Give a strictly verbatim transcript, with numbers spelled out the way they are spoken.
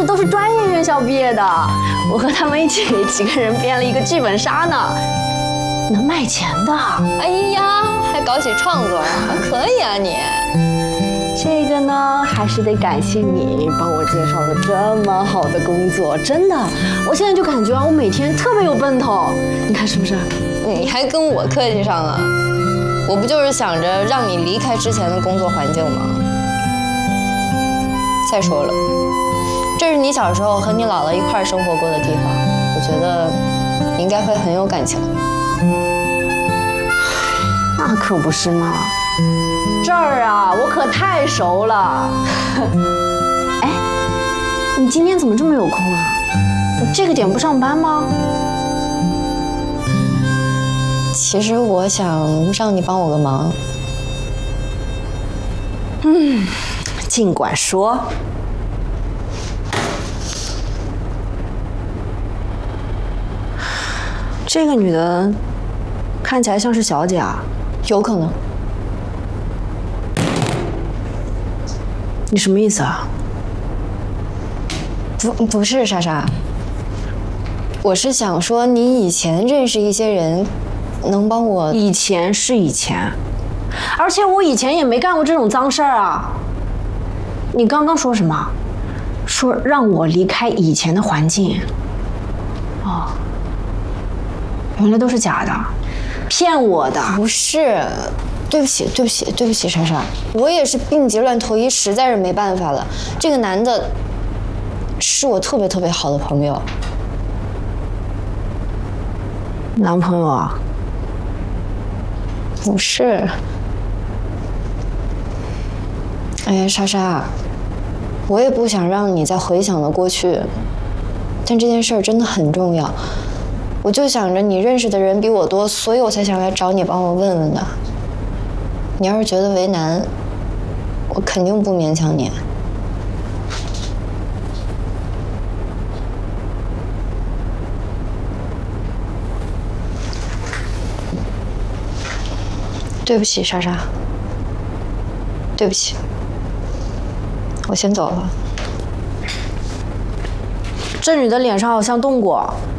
师都是专业院校毕业的，我和他们一起几个人编了一个剧本杀呢，能卖钱的。 哎呀，还搞起创作啊，可以啊你。 这个呢，还是得感谢你帮我介绍了这么好的工作，真的，我现在就感觉啊，我每天特别有奔头，你看是不是？ 你还跟我客气上了？我不就是想着让你离开之前的工作环境吗？再说了，这是你小时候和你姥姥一块生活过的地方，我觉得你应该会很有感情。 那可不是嘛，这儿啊，我可太熟了。哎，你今天怎么这么有空啊？你这个点不上班吗？ 其实我想让你帮我个忙。 嗯，尽管说。这个女的看起来像是小姐啊。 有可能。 你什么意思啊？ 不，不是莎莎。我是想说，你以前认识一些人，能帮我？ 以前是以前，而且我以前也没干过这种脏事儿啊。你刚刚说什么？说让我离开以前的环境。哦，原来都是假的。骗我的。 不是，对不起，对不起，对不起，莎莎，我也是病急乱投医，实在是没办法了。这个男的是我特别特别好的朋友。 男朋友啊？ 不是。哎呀，莎莎，我也不想让你再回想了过去，但这件事儿真的很重要。我就想着你认识的人比我多，所以我才想来找你帮我问问的。你要是觉得为难，我肯定不勉强你。对不起，莎莎，对不起，我先走了。 这女的脸上好像动过。